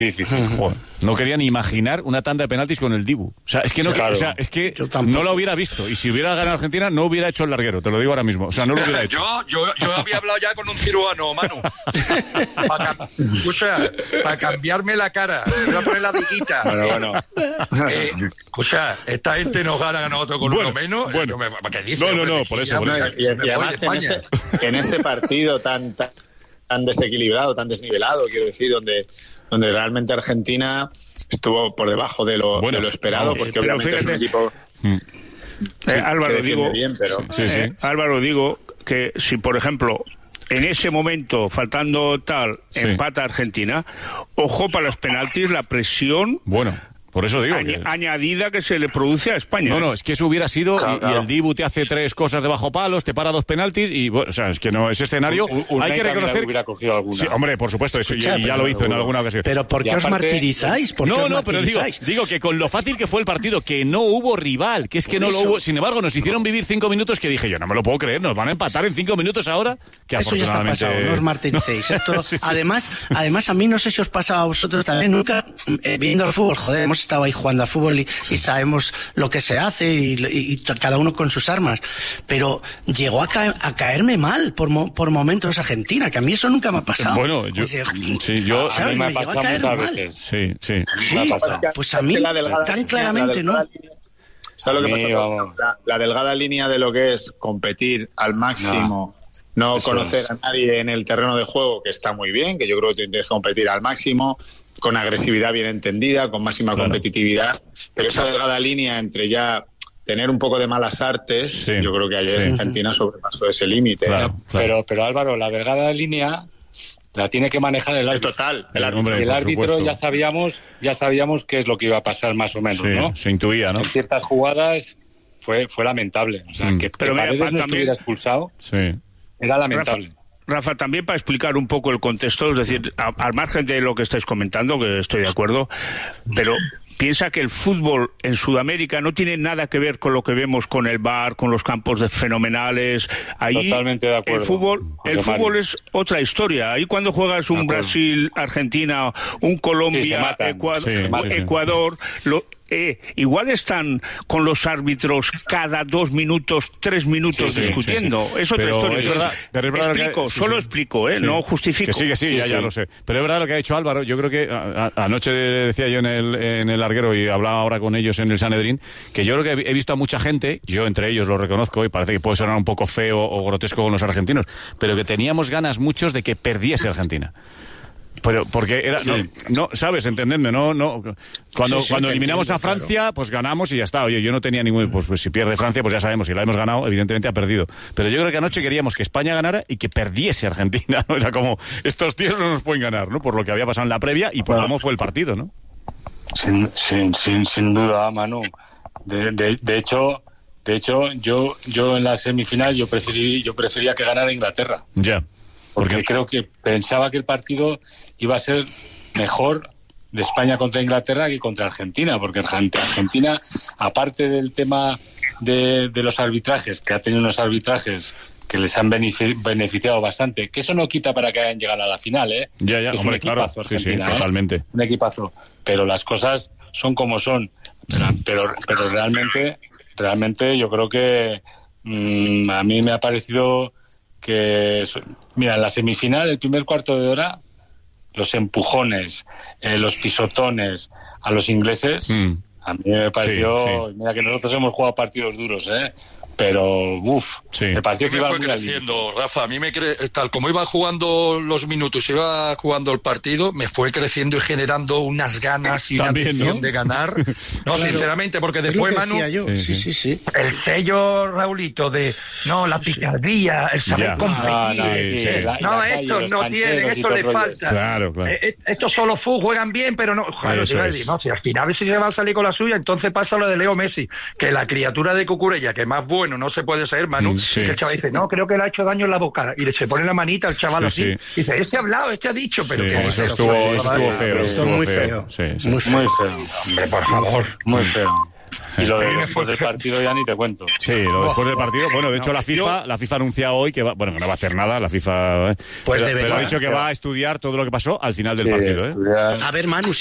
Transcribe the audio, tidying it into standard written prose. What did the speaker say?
Difícil. Joder, no quería ni imaginar una tanda de penaltis con el Dibu. O sea, es que no, claro. o sea, es que no lo hubiera visto. Y si hubiera ganado Argentina, no hubiera hecho el larguero, te lo digo ahora mismo. O sea, no lo hubiera hecho. Yo había hablado ya con un cirujano, Manu. Para cambiarme la cara. Me voy a poner la piquita. Bueno. Esta gente nos gana a nosotros con uno menos. Bueno. ¿Qué dice? No, por eso. Y además en ese partido tan desequilibrado, tan desnivelado, quiero decir, donde realmente Argentina estuvo por debajo de lo esperado, porque obviamente es un equipo Álvaro, digo, bien, pero... Álvaro, digo que si, por ejemplo, en ese momento, faltando empata Argentina, ojo para los penaltis, la presión... Bueno, por eso digo añadida que se le produce a España. No, es que eso hubiera sido y el Dibu te hace 3 cosas de bajo palos, te para 2 penaltis y bueno, o sea, es que no, ese escenario hay que reconocer. Hubiera cogido alguna. Sí, hombre, por supuesto, eso ya lo hizo en alguna ocasión. Pero ¿por qué os martirizáis? Pero digo que con lo fácil que fue el partido, que no hubo rival, que es que no lo hubo, sin embargo, nos hicieron vivir 5 minutos que dije yo, no me lo puedo creer, nos van a empatar en 5 minutos ahora, que eso ya está pasado, no os martiricéis. Esto, sí. Además, a mí no sé si os pasa a vosotros también, nunca viendo el fútbol, joder, hemos estado ahí jugando a fútbol y sabemos lo que se hace y cada uno con sus armas, pero llegó a caerme mal por momentos Argentina, que a mí eso nunca me ha pasado. Bueno, a mí me ha pasado muchas veces. Sí. Pues a mí tan claramente no. ¿Sabes lo que pasa? La delgada línea de lo que es competir al máximo, no conocer a nadie en el terreno de juego, que está muy bien, que yo creo que tienes que competir al máximo, con agresividad bien entendida, con máxima competitividad, pero esa delgada línea entre ya tener un poco de malas artes, yo creo que ayer Argentina sobrepasó ese límite. Claro. Pero Álvaro, la delgada línea la tiene que manejar el árbitro. Total, el árbitro ya sabíamos qué es lo que iba a pasar más o menos, ¿no? Se intuía, ¿no? En ciertas jugadas fue lamentable, o sea, que Paredes no estuviera expulsado, era lamentable. Rafa, también para explicar un poco el contexto, es decir, al margen de lo que estáis comentando, que estoy de acuerdo, pero piensa que el fútbol en Sudamérica no tiene nada que ver con lo que vemos con el VAR, con los campos fenomenales. Ahí totalmente de acuerdo. El fútbol es otra historia. Ahí cuando juegas un Brasil-Argentina, un Colombia-Ecuador, igual están con los árbitros cada 2 minutos, 3 minutos discutiendo. Es otra historia. Es verdad, explico, no justifico. Que sí, ya lo sé. Pero es verdad lo que ha dicho Álvaro. Yo creo que anoche decía yo en el larguero y hablaba ahora con ellos en el Sanedrín, que yo creo que he visto a mucha gente, yo entre ellos lo reconozco y parece que puede sonar un poco feo o grotesco con los argentinos, pero que teníamos ganas muchos de que perdiese Argentina. Pero porque era no sabes, entendedme, no cuando eliminamos a Francia, pues ganamos y ya está. Oye, yo no tenía ningún pues si pierde Francia, pues ya sabemos, si la hemos ganado, evidentemente ha perdido. Pero yo creo que anoche queríamos que España ganara y que perdiese Argentina, ¿no? Era como estos tíos no nos pueden ganar, ¿no? Por lo que había pasado en la previa y por cómo fue el partido, ¿no? Sin duda, Manu. De hecho yo en la semifinal yo prefería que ganara Inglaterra. Ya. Porque creo que pensaba que el partido iba a ser mejor de España contra Inglaterra que contra Argentina, porque Argentina, aparte del tema de los arbitrajes, que ha tenido unos arbitrajes que les han beneficiado bastante, que eso no quita para que hayan llegado a la final, ¿eh? Ya, es hombre, un equipazo, claro, Argentina, totalmente. Un equipazo, pero las cosas son como son, pero realmente yo creo que a mí me ha parecido que, mira, en la semifinal, el primer cuarto de hora, los empujones, los pisotones a los ingleses, a mí me pareció, mira que nosotros hemos jugado partidos duros, pero me pareció que iba fue creciendo, Rafa. A mí tal como iba jugando los minutos, iba jugando el partido, me fue creciendo y generando unas ganas y también, una ambición de ganar. No, claro, sinceramente, porque después, Manu, sí. el sello, Raulito, de la picardía, el saber competir. Estos no tienen, esto les falta. Claro. Estos solo juegan bien, pero no. Claro, si al final si se va a salir con la suya, entonces pasa lo de Leo Messi, que la criatura de Cucurella, que más bueno no se puede ser, Manu, que el chaval dice, no, creo que le ha hecho daño en la boca, y se pone la manita al chaval así, y dice, este ha hablado, este ha dicho, pero que eso estuvo feo. Eso es muy feo. Sí. Muy feo. Hombre, por favor, muy feo. Y lo de después del partido ya ni te cuento. Sí, lo después del partido. Bueno, de hecho la FIFA ha anunciado hoy que que no va a hacer nada, la FIFA. Pues pero ha dicho que va a estudiar todo lo que pasó al final del partido. A ver, Manu,